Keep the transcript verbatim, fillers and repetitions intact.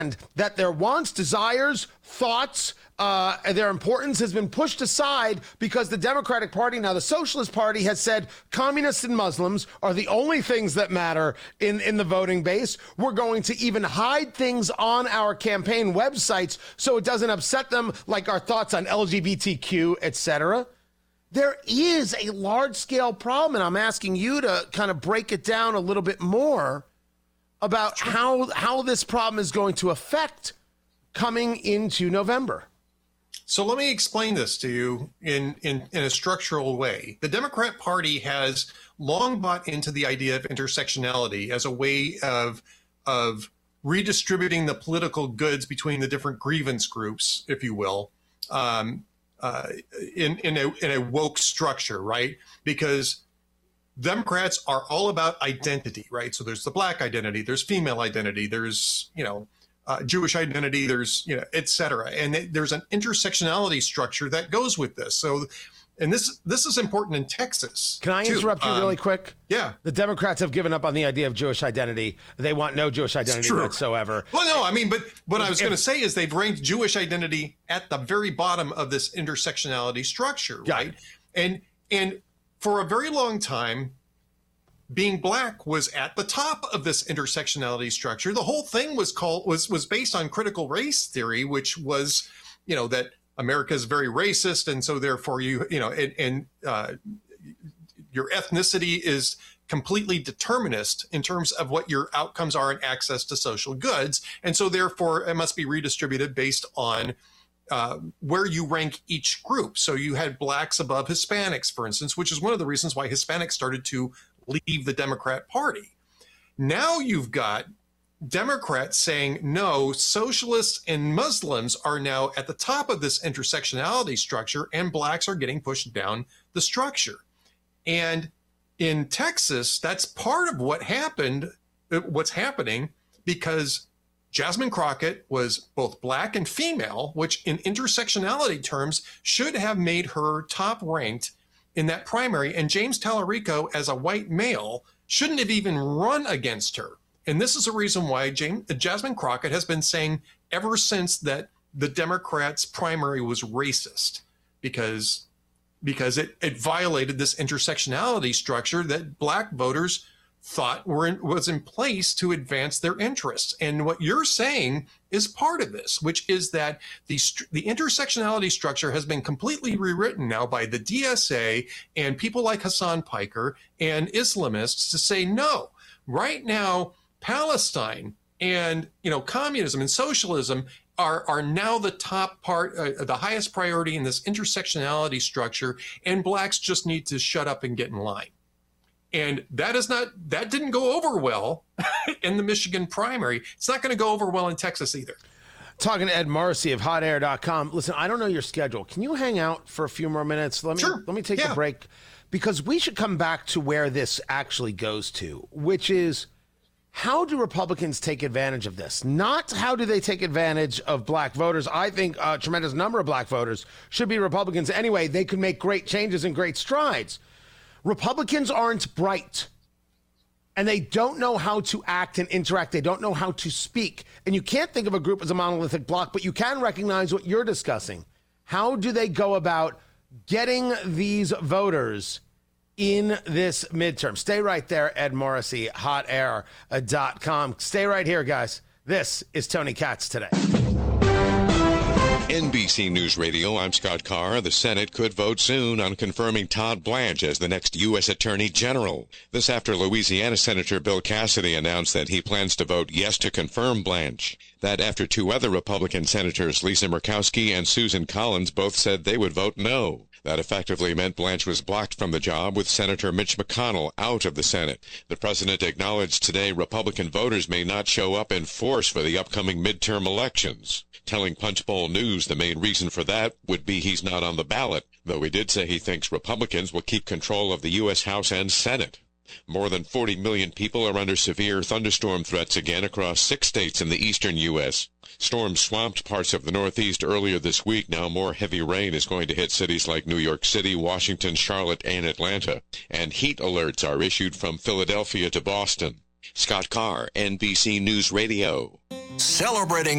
that their wants, desires, thoughts, uh, their importance has been pushed aside because the Democratic Party, now the Socialist Party, has said communists and Muslims are the only things that matter in, in the voting base. We're going to even hide things on our campaign websites so it doesn't upset them, like our thoughts on L G B T Q, et cetera. There is a large-scale problem, and I'm asking you to kind of break it down a little bit more about how how this problem is going to affect coming into November. So let me explain this to you in, in, in a structural way. The Democrat Party has long bought into the idea of intersectionality as a way of, of redistributing the political goods between the different grievance groups, if you will, um, uh, in, in, a, in a woke structure, right? Because Democrats are all about identity, right? So there's the black identity, there's female identity, there's, you know, uh, Jewish identity, there's, you know, et cetera. And th- there's an intersectionality structure that goes with this. So, and this this is important in Texas. Can I too. interrupt you um, really quick? Yeah. The Democrats have given up on the idea of Jewish identity. They want no Jewish identity whatsoever. Well, no, I mean, but what I was going to say is they've ranked Jewish identity at the very bottom of this intersectionality structure, Yeah. right? And and for a very long time, being black was at the top of this intersectionality structure. The whole thing was called was was based on critical race theory, which was, you know, that America is very racist, and so therefore you you know, and, and uh, your ethnicity is completely determinist in terms of what your outcomes are in access to social goods, and so therefore it must be redistributed based on Uh, where you rank each group. So you had blacks above Hispanics, for instance, which is one of the reasons why Hispanics started to leave the Democrat Party. Now you've got Democrats saying, no, socialists and Muslims are now at the top of this intersectionality structure, and blacks are getting pushed down the structure. And in Texas, that's part of what happened, what's happening, because Jasmine Crockett was both black and female, which in intersectionality terms should have made her top ranked in that primary. And James Tallarico, as a white male, shouldn't have even run against her. And this is a reason why James, Jasmine Crockett has been saying ever since that the Democrats' primary was racist, because, because it, it violated this intersectionality structure that black voters thought were in, was in place to advance their interests. And what you're saying is part of this, which is that the the intersectionality structure has been completely rewritten now by the D S A and people like Hassan Piker and Islamists to say, no, right now, Palestine and, you know, communism and socialism are, are now the top part, uh, the highest priority in this intersectionality structure, and blacks just need to shut up and get in line. And that is not, that didn't go over well in the Michigan primary. It's not going to go over well in Texas either. Talking to Ed Morrissey of hot air dot com. Listen, I don't know your schedule. Can you hang out for a few more minutes? Let me, sure. let me take yeah. a break, because we should come back to where this actually goes to, which is, how do Republicans take advantage of this? Not how do they take advantage of black voters. I think a tremendous number of black voters should be Republicans anyway. They could make great changes and great strides. Republicans aren't bright, and they don't know how to act and interact. They don't know how to speak. And you can't think of a group as a monolithic block, but you can recognize what you're discussing. How do they go about getting these voters in this midterm? Stay right there, Ed Morrissey, hot air dot com. Stay right here, guys. This is Tony Katz Today. N B C News Radio, I'm Scott Carr. The Senate could vote soon on confirming Todd Blanche as the next U S Attorney General. This after Louisiana Senator Bill Cassidy announced that he plans to vote yes to confirm Blanche. That after two other Republican senators, Lisa Murkowski and Susan Collins, both said they would vote no. That effectively meant Blanche was blocked from the job, with Senator Mitch McConnell out of the Senate. The president acknowledged today Republican voters may not show up in force for the upcoming midterm elections, telling Punchbowl News the main reason for that would be he's not on the ballot, though he did say he thinks Republicans will keep control of the U S House and Senate. More than forty million people are under severe thunderstorm threats again across six states in the eastern U S Storms swamped parts of the Northeast earlier this week. Now more heavy rain is going to hit cities like New York City, Washington, Charlotte, and Atlanta. And heat alerts are issued from Philadelphia to Boston. Scott Carr, N B C News Radio. Celebrating